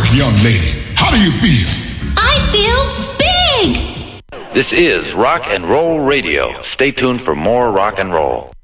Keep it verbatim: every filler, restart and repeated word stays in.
young lady. How do you feel? I feel big! This is Rock and Roll Radio. Stay tuned for more rock and roll.